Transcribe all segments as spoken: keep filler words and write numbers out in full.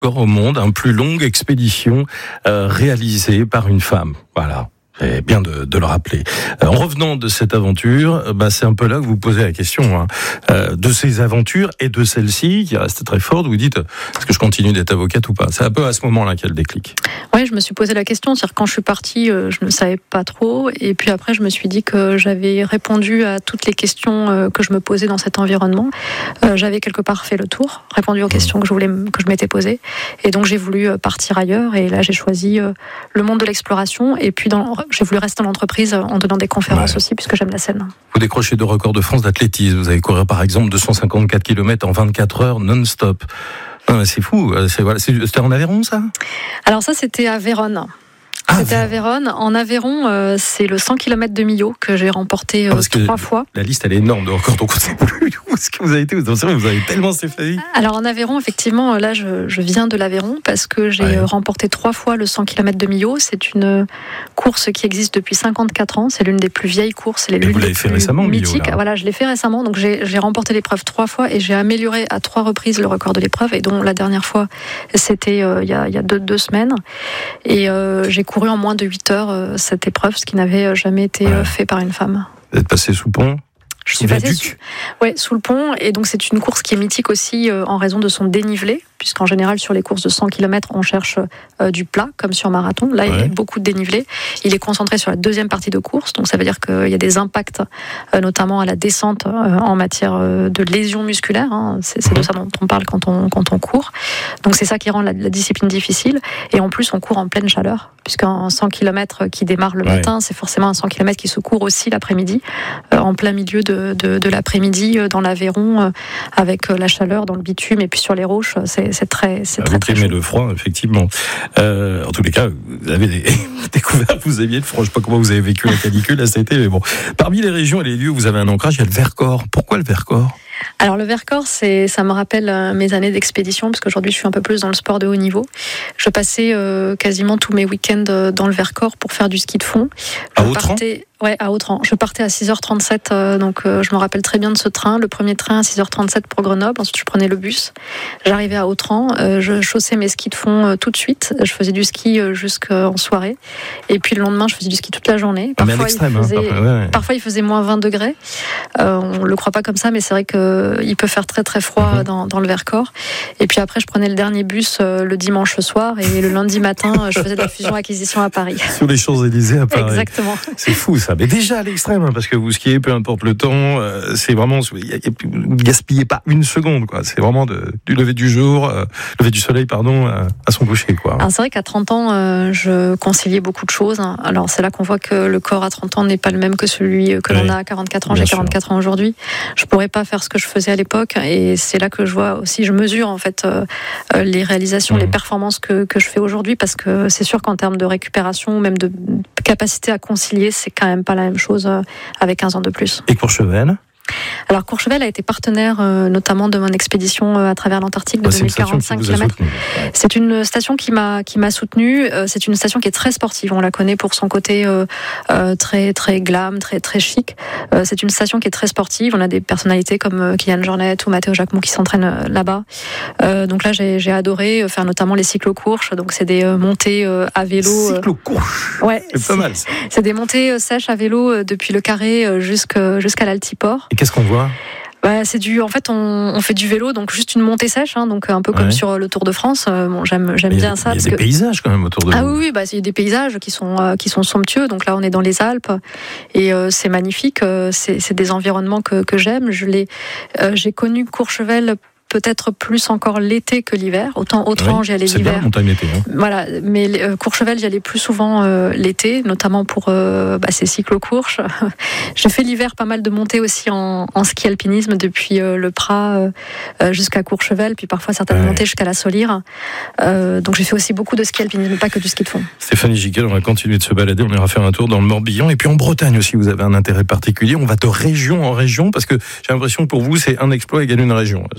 au monde, un plus longue expédition euh, réalisée par une femme. Voilà. C'est bien de, de le rappeler. Euh, en revenant de cette aventure, euh, bah, c'est un peu là que vous posez la question hein, euh, de ces aventures et de celle-ci qui reste très forte. Vous dites, est-ce que je continue d'être avocate ou pas ? C'est un peu à ce moment-là qu'il y a le déclic. Oui, je me suis posé la question. C'est-à-dire quand je suis partie, euh, je ne savais pas trop. Et puis après, je me suis dit que j'avais répondu à toutes les questions euh, que je me posais dans cet environnement. Euh, j'avais quelque part fait le tour, répondu aux questions que je voulais, que je m'étais posées. Et donc j'ai voulu partir ailleurs. Et là, j'ai choisi euh, le monde de l'exploration. Et puis dans j'ai voulu rester dans l'entreprise en donnant des conférences ouais. aussi, puisque j'aime la scène. Vous décrochez deux records de France d'athlétisme. Vous avez couru par exemple deux cent cinquante-quatre kilomètres en vingt-quatre heures non-stop. Non, c'est fou. C'est, voilà, c'est, c'était en Aveyron, ça ? Alors ça, c'était à Vérone. Ah, C'était à Vérone. En Aveyron, euh, c'est le cent kilomètres de Millau que j'ai remporté euh, ah, trois fois. La liste, elle est énorme de records, donc on ne sait plus où est-ce que vous avez été. Vous avez tellement Stéphanie. Alors en Aveyron, effectivement, là, je, je viens de l'Aveyron parce que j'ai ouais. remporté trois fois le cent kilomètres de Millau. C'est une course qui existe depuis cinquante-quatre ans. C'est l'une des plus vieilles courses. C'est l'une vous l'avez des fait plus récemment, mythiques. Millau, voilà, je l'ai fait récemment. Donc j'ai, j'ai remporté l'épreuve trois fois et j'ai amélioré à trois reprises le record de l'épreuve. Et dont la dernière fois, c'était euh, il y a, il y a deux, deux semaines. Et euh, j'ai couru en moins de huit heures cette épreuve, ce qui n'avait jamais été ouais. fait par une femme. Vous êtes passé sous pont ? Je suis passée sous, ouais, sous le pont, et donc c'est une course qui est mythique aussi euh, en raison de son dénivelé, puisqu'en général sur les courses de cent kilomètres, on cherche euh, du plat, comme sur marathon. Là, ouais. il y a beaucoup de dénivelé. Il est concentré sur la deuxième partie de course, donc ça veut dire qu'il y a des impacts, euh, notamment à la descente, euh, en matière euh, de lésions musculaires. Hein. C'est, c'est de ça dont on parle quand on, quand on court. Donc c'est ça qui rend la, la discipline difficile. Et en plus, on court en pleine chaleur, puisqu'un cent kilomètres qui démarre le ouais. matin, c'est forcément un cent kilomètres qui se court aussi l'après-midi, euh, en plein milieu de De, de, de l'après-midi dans l'Aveyron, avec la chaleur dans le bitume et puis sur les roches, c'est, c'est très c'est très, très chaud. Vous aimez le froid, effectivement. Euh, en tous les cas, vous avez des... découvert que vous aimiez le froid. Je ne sais pas comment vous avez vécu la canicule à cet été, mais bon. Parmi les régions et les lieux où vous avez un ancrage, il y a le Vercors. Pourquoi le Vercors ? Alors le Vercors, c'est, ça me rappelle mes années d'expédition, parce qu'aujourd'hui je suis un peu plus dans le sport de haut niveau. Je passais euh, quasiment tous mes week-ends dans le Vercors pour faire du ski de fond. Je à Autran ? Ouais, à Autran. Je partais à six heures trente-sept, euh, donc euh, je me rappelle très bien de ce train. Le premier train à six heures trente-sept pour Grenoble. Ensuite, je prenais le bus. J'arrivais à Autran. Euh, je chaussais mes skis de fond euh, tout de suite. Je faisais du ski euh, jusqu'en soirée. Et puis le lendemain, je faisais du ski toute la journée. Parfois, il faisait, hein, parfois, ouais. parfois, il faisait moins vingt degrés. Euh, on le croit pas comme ça, mais c'est vrai qu'il peut faire très très froid mm-hmm. dans, dans le Vercors. Et puis après, je prenais le dernier bus euh, le dimanche soir. Et le lundi matin, je faisais de la fusion-acquisition à Paris. Sur les Champs-Élysées à Paris. Exactement. C'est fou ça. Mais déjà à l'extrême, hein, parce que vous skiez, peu importe le temps, euh, c'est vraiment, vous ne gaspillez pas une seconde, quoi. C'est vraiment de, du lever du jour, euh, lever du soleil, pardon, à, à son coucher, quoi. Alors c'est vrai qu'à trente ans, euh, je conciliais beaucoup de choses. Alors c'est là qu'on voit que le corps à trente ans n'est pas le même que celui que oui, l'on a à quarante-quatre ans. J'ai quarante-quatre sûr. Ans aujourd'hui. Je pourrais pas faire ce que je faisais à l'époque, et c'est là que je vois aussi, je mesure en fait euh, les réalisations, mmh. les performances que, que je fais aujourd'hui, parce que c'est sûr qu'en termes de récupération, même de capacité à concilier, c'est quand même pas la même chose avec quinze ans de plus. Et Courchevel ? Alors Courchevel a été partenaire euh, notamment de mon expédition euh, à travers l'Antarctique de ah, deux mille quarante-cinq kilomètres. C'est une station qui m'a qui m'a soutenue. Euh, c'est une station qui est très sportive. On la connaît pour son côté euh, euh, très très glam, très très chic. Euh, c'est une station qui est très sportive. On a des personnalités comme euh, Kylian Jornet ou Matteo Jacquemont qui s'entraînent euh, là-bas. Euh, donc là j'ai j'ai adoré faire notamment les cyclo-courses. Donc c'est des euh, montées euh, à vélo. Euh, cyclo-courses. Ouais. C'est pas mal. Ça. C'est des montées euh, sèches à vélo euh, depuis le Carré euh, jusqu'à jusqu'à l'Altiport. Et qu'est-ce qu'on voit ? Bah, c'est du, en fait, on, on fait du vélo, donc juste une montée sèche, hein, donc un peu comme ouais. sur le Tour de France. Euh, bon, j'aime, j'aime bien ça. Il y a parce des que... paysages quand même autour de ah vous. Ah oui, bah, il y a des paysages qui sont, euh, qui sont somptueux. Donc là, on est dans les Alpes et euh, c'est magnifique. Euh, c'est, c'est des environnements que, que j'aime. Je l'ai, euh, j'ai connu Courchevel peut-être plus encore l'été que l'hiver. Autant Autran, oui, j'y allais c'est l'hiver. C'est bien, montagne l'été. Hein. Voilà, mais euh, Courchevel, j'y allais plus souvent euh, l'été, notamment pour euh, bah, ces cyclo-courses. J'ai fait l'hiver pas mal de montées aussi en, en ski alpinisme depuis euh, le Prat euh, jusqu'à Courchevel, puis parfois certaines ouais. montées jusqu'à la Solire. Euh, donc j'ai fait aussi beaucoup de ski alpinisme, pas que du ski de fond. Stéphanie Gicquel, on va continuer de se balader, on ira faire un tour dans le Morbihan, et puis en Bretagne aussi, vous avez un intérêt particulier. On va de région en région, parce que j'ai l'impression que pour vous, c'est un exploit égale une région. C'est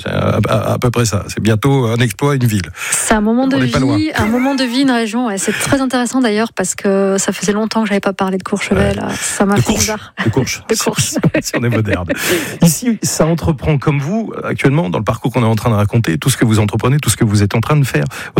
à, à peu près ça. C'est bientôt un exploit, une ville. C'est un moment de vie, un moment de vie, une région. Ouais. C'est très intéressant d'ailleurs parce que ça faisait longtemps que j'avais pas parlé de Courchevel. Ouais. Là. Ça m'a de fait Courche. bizarre. De Courche. De Courche. Si, si on est moderne. Ici, ça entreprend comme vous actuellement dans le parcours qu'on est en train de raconter, tout ce que vous entreprenez, tout ce que vous êtes en train de faire.